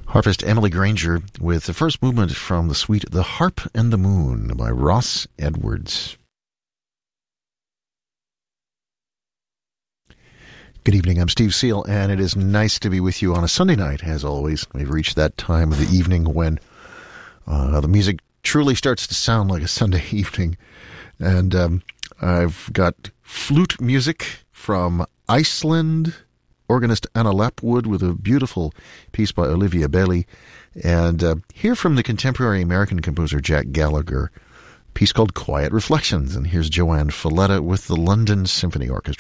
Harpist Emily Granger with the first movement from the suite The Harp and the Moon by Ross Edwards. Good evening, I'm Steve Seal, and it is nice to be with you on a Sunday night, as always. We've reached that time of the evening when the music truly starts to sound like a Sunday evening. And I've got flute music from Iceland, organist Anna Lapwood with a beautiful piece by Olivia Bailey, and hear from the contemporary American composer Jack Gallagher, a piece called Quiet Reflections. And here's Joanne Falletta with the London Symphony Orchestra.